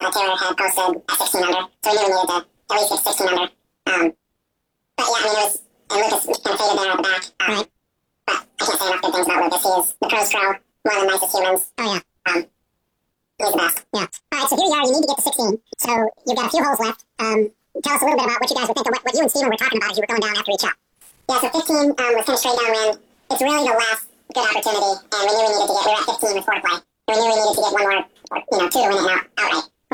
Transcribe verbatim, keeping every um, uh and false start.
that Taylor had posted at sixteen under, so we knew we needed to at least get sixteen under. Um, but yeah, I mean, it was, and Lucas kind of faded there at the back. Um, right. But I can't say enough good things about Lucas. He is the pros pro, one of the nicest humans. Oh, yeah. Um, he's the best. Yeah. All right, so here you are. You need to get to sixteen. So you've got a few holes left. Um, tell us a little bit about what you guys would think of what, what you and Steven were talking about as you were going down after each shot. Yeah, so fifteen um, was kind of straight downwind. It's really the last good opportunity, and we knew we needed to get, we were at fifteen with four to play. And we knew we needed to get one more, or, you know, two to win it out, outright.